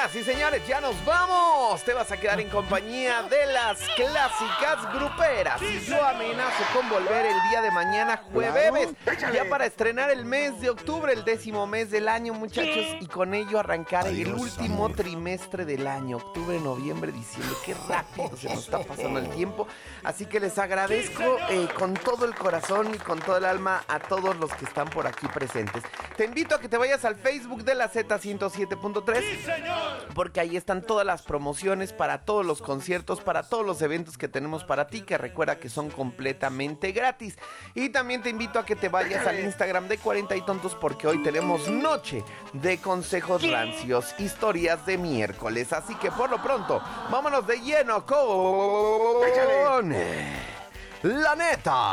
Señoras y señores, ya nos vamos. Te vas a quedar en compañía de las clásicas gruperas. Y yo amenazo con volver el día de mañana, jueves, ya para estrenar el mes de octubre, el 10º mes del año, muchachos. Y con ello arrancar el último trimestre del año. Octubre, noviembre, diciembre. Qué rápido se nos está pasando el tiempo. Así que les agradezco con todo el corazón y con todo el alma a todos los que están por aquí presentes. Te invito a que te vayas al Facebook de la Z107.3, porque ahí están todas las promociones para todos los conciertos, para todos los eventos que tenemos para ti, que recuerda que son completamente gratis. Y también te invito a que te vayas al Instagram de 40 y Tontos, porque hoy tenemos noche de consejos rancios, historias de miércoles. Así que por lo pronto, vámonos de lleno con... La Neta.